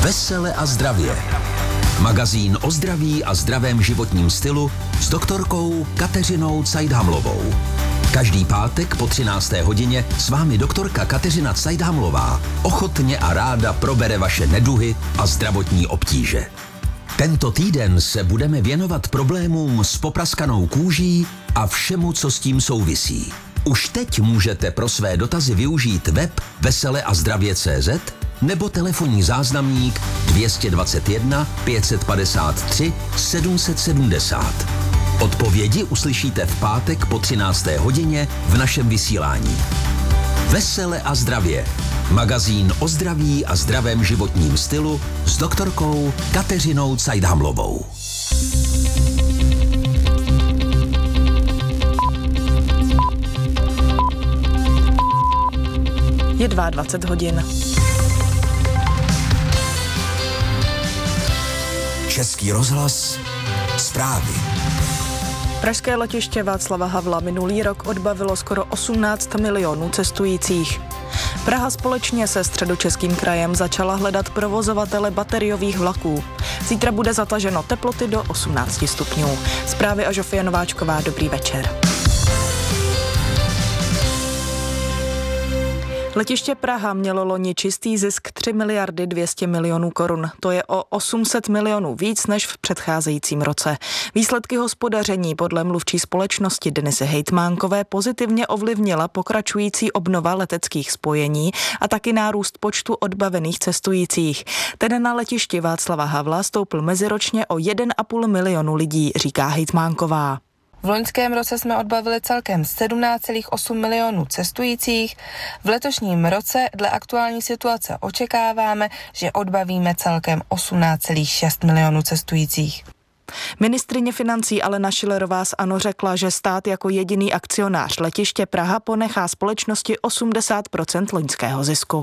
Vesele a zdravě. Magazín o zdraví a zdravém životním stylu s doktorkou Kateřinou Cajdhamlovou. Každý pátek po 13. hodině s vámi doktorka Kateřina Cajdhamlová ochotně a ráda probere vaše neduhy a zdravotní obtíže. Tento týden se budeme věnovat problémům s popraskanou kůží a všemu, co s tím souvisí. Už teď můžete pro své dotazy využít web veseleazdravě.cz nebo telefonní záznamník 221 553 770. Odpovědi uslyšíte v pátek po 13. hodině v našem vysílání. Vesele a zdravě. Magazín o zdraví a zdravém životním stylu s doktorkou Kateřinou Cajdhamlovou. Je 22 hodin. Český rozhlas, zprávy. Pražské letiště Václava Havla minulý rok odbavilo skoro 18 milionů cestujících. Praha společně se Středočeským krajem začala hledat provozovatele bateriových vlaků. Zítra bude zataženo teploty do 18 stupňů. Zprávy a Žofie Nováčková, dobrý večer. Letiště Praha mělo loni čistý zisk 3 miliardy 200 milionů korun. To je o 800 milionů víc než v předcházejícím roce. Výsledky hospodaření podle mluvčí společnosti Denisy Hejtmánkové pozitivně ovlivnila pokračující obnova leteckých spojení a taky nárůst počtu odbavených cestujících. Ten na letišti Václava Havla stoupl meziročně o 1,5 milionu lidí, říká Hejtmánková. V loňském roce jsme odbavili celkem 17,8 milionů cestujících. V letošním roce dle aktuální situace očekáváme, že odbavíme celkem 18,6 milionů cestujících. Ministryně financí Alena Schillerová z ANO řekla, že stát jako jediný akcionář letiště Praha ponechá společnosti 80% loňského zisku.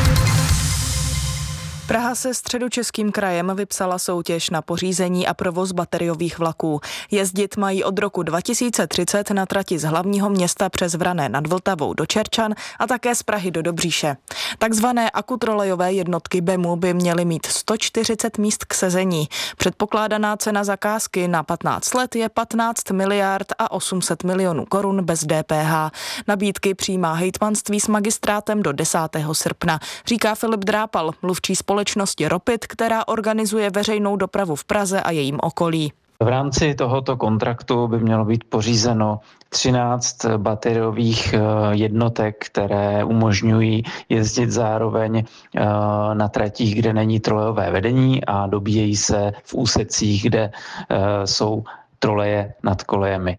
Praha se Středočeským krajem vypsala soutěž na pořízení a provoz bateriových vlaků. Jezdit mají od roku 2030 na trati z hlavního města přes Vrané nad Vltavou do Čerčan a také z Prahy do Dobříše. Takzvané akutrolejové jednotky BEMu by měly mít 140 míst k sezení. Předpokládaná cena zakázky na 15 let je 15 miliard a 800 milionů korun bez DPH. Nabídky přijímá hejtmanství s magistrátem do 10. srpna, říká Filip Drápal, mluvčí společnosti Ropit, která organizuje veřejnou dopravu v Praze a jejím okolí. V rámci tohoto kontraktu by mělo být pořízeno 13 bateriových jednotek, které umožňují jezdit zároveň na tratích, kde není trolejové vedení a dobíjejí se v úsecích, kde jsou troleje nad kolejemi.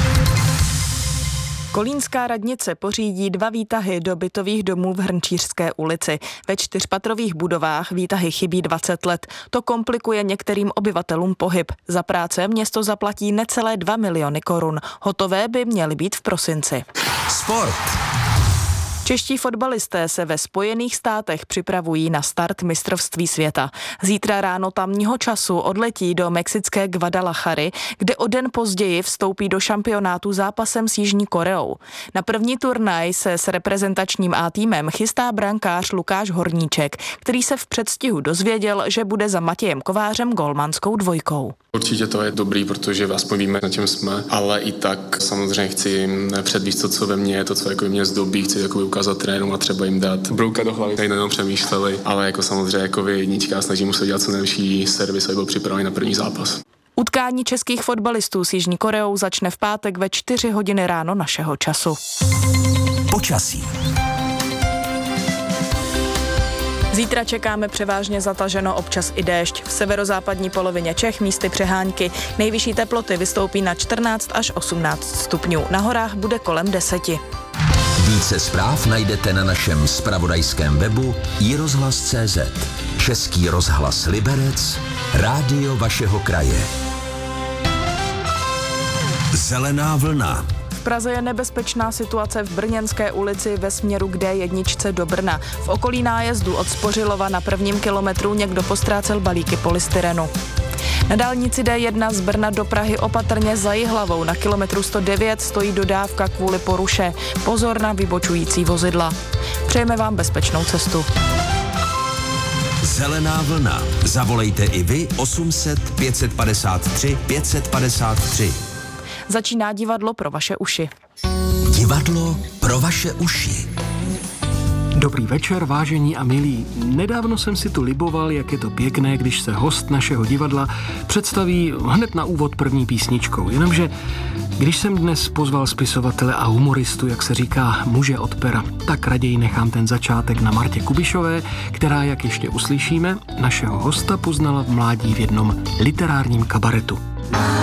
Kolínská radnice pořídí 2 výtahy do bytových domů v Hrnčířské ulici. Ve 4patrových budovách výtahy chybí 20 let. To komplikuje některým obyvatelům pohyb. Za práce město zaplatí necelé 2 miliony korun. Hotové by měly být v prosinci. Sport. Čeští fotbalisté se ve Spojených státech připravují na start mistrovství světa. Zítra ráno tamního času odletí do mexické Guadalajary, kde o den později vstoupí do šampionátu zápasem s Jižní Koreou. Na první turnaj se s reprezentačním A týmem chystá brankář Lukáš Horníček, který se v předstihu dozvěděl, že bude za Matějem Kovářem golmanskou dvojkou. Určitě to je dobrý, protože aspoň víme, na čem jsme, ale i tak samozřejmě chci předvíst to, co ve mně je, to, co jako mě zdobí, chci jako ukázat trénům a třeba jim dát brouka do hlavy, tady nejenom přemýšleli, ale jako samozřejmě jako jednička, snažím se dělat co nejlepší servis, aby byl připravený na první zápas. Utkání českých fotbalistů s Jižní Koreou začne v pátek ve 4 hodiny ráno našeho času. Počasí. Zítra čekáme převážně zataženo, občas i déšť. V severozápadní polovině Čech místy přehánky. Nejvyšší teploty vystoupí na 14 až 18 stupňů. Na horách bude kolem 10. Více zpráv najdete na našem zpravodajském webu iRozhlas.cz. Český rozhlas Liberec, rádio vašeho kraje. Zelená vlna. V Praze je nebezpečná situace v Brněnské ulici ve směru k D1 do Brna. V okolí nájezdu od Spořilova na 1. kilometru někdo postrácel balíky polystyrenu. Na dálnici D1 z Brna do Prahy opatrně za Jihlavou na kilometru 109 stojí dodávka kvůli poruše. Pozor na vybočující vozidla. Přejeme vám bezpečnou cestu. Zelená vlna. Zavolejte i vy 800 553 553. Začíná divadlo pro vaše uši. Divadlo pro vaše uši. Dobrý večer, vážení a milí. Nedávno jsem si tu liboval, jak je to pěkné, když se host našeho divadla představí hned na úvod první písničkou. Jenomže, když jsem dnes pozval spisovatele a humoristu, jak se říká, muže od pera, tak raději nechám ten začátek na Martě Kubišové, která, jak ještě uslyšíme, našeho hosta poznala v mládí v jednom literárním kabaretu.